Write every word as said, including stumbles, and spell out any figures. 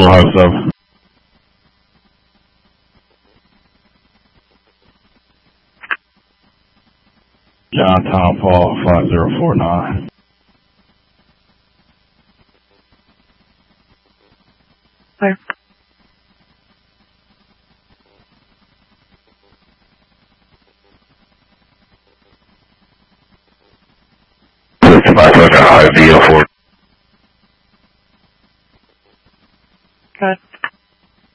Ohio seven. John Tom Paul five zero four nine. Clear. Five hundred high V O four.